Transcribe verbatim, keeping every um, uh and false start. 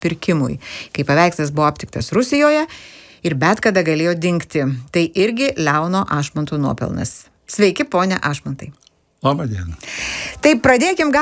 pirkimui, kai paveikslas buvo aptiktas Rusijoje ir bet kada galėjo dingti. Tai irgi Leono Ašmonto nuopelnas. Sveiki, ponia Ašmontai. Labą dieną. Tai pradėkim gal